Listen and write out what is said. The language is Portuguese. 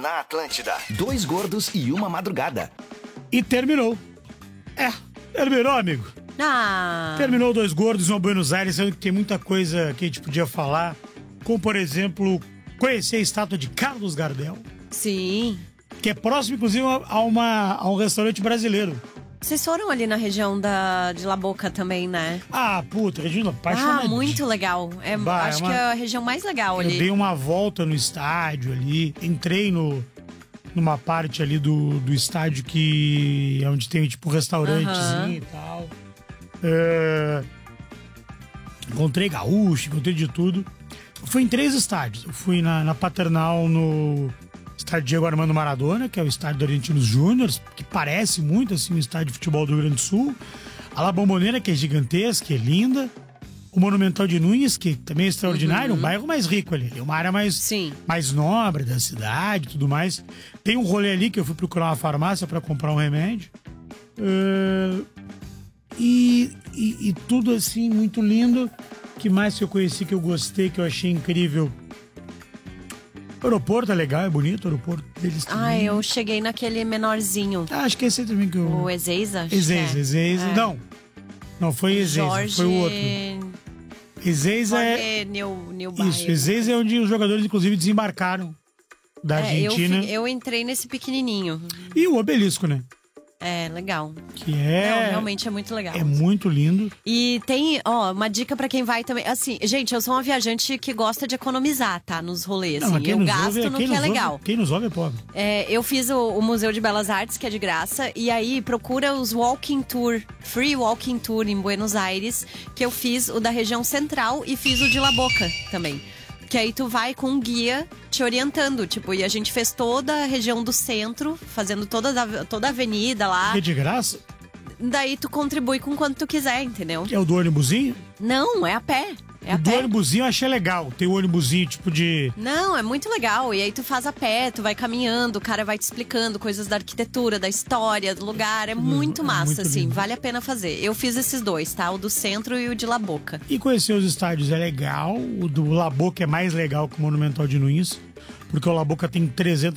na Atlântida. Dois gordos e uma madrugada. E terminou. Terminou, amigo. Terminou Dois Gordos, uma Buenos Aires, sendo que tem muita coisa que a gente podia falar. Como, por exemplo, conhecer a estátua de Carlos Gardel. Sim. Que é próximo, inclusive, a um restaurante brasileiro. Vocês foram ali na região de La Boca também, né? Puta, Regina, apaixonante. Muito legal. Acho que é a região mais legal ali. Eu dei uma volta no estádio ali, entrei numa parte ali do estádio que é onde tem tipo um restaurantezinho e tal. Encontrei gaúcho, encontrei de tudo. Eu fui em 3 estádios. Eu fui na Paternal, no estádio Diego Armando Maradona, que é o estádio do Argentinos Júniors, que parece muito assim um estádio de futebol do Rio Grande do Sul. A La Bombonera, que é gigantesca, que é linda. O Monumental de Nunes, que também é extraordinário, um bairro mais rico ali. É uma área mais nobre da cidade e tudo mais. Tem um rolê ali que eu fui procurar uma farmácia para comprar um remédio. E tudo assim, muito lindo. Que mais que eu conheci, que eu gostei, que eu achei incrível? O aeroporto é legal, é bonito o aeroporto deles também. Eu cheguei naquele menorzinho. Acho que esse aí também que eu... O Ezeiza? Ezeiza. Não foi Ezeiza, foi o outro. Ezeiza Isso, Ezeiza é onde os jogadores, inclusive, desembarcaram da Argentina. Eu entrei nesse pequenininho. E o obelisco, né? Legal. Que é... Não, realmente é muito legal. É muito lindo. E tem, uma dica pra quem vai também. Assim, gente, eu sou uma viajante que gosta de economizar, tá? Nos rolês, assim. Eu gasto no que é legal. Quem nos ouve é pobre. Eu fiz o Museu de Belas Artes, que é de graça. E aí, procura os walking tour, free walking tour em Buenos Aires. Que eu fiz o da região central e fiz o de La Boca também. Que aí tu vai com um guia te orientando, e a gente fez toda a região do centro, fazendo toda a avenida lá. É de graça? Daí tu contribui com quanto tu quiser, entendeu? É o do ônibusinho? Não, é a pé. O do ônibusinho eu achei legal. Tem o ônibusinho de... Não, é muito legal. E aí tu faz a pé, tu vai caminhando, o cara vai te explicando coisas da arquitetura, da história, do lugar. É muito massa, muito assim. lindo. Vale a pena fazer. Eu fiz esses 2, tá? O do centro e o de La Boca. E conhecer os estádios é legal. O do La Boca é mais legal que o Monumental de Nunes. Porque o La Boca tem 300